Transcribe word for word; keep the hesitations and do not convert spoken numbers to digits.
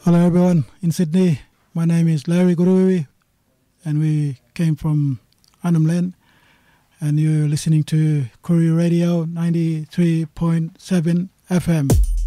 Hello everyone in Sydney. My name is Larry Guruwi and we came from Arnhem Land and you're listening to Korea Radio ninety-three point seven F M.